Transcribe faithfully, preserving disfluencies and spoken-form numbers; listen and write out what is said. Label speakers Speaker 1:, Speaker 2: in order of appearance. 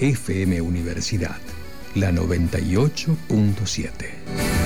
Speaker 1: F M Universidad, la noventa y ocho punto siete.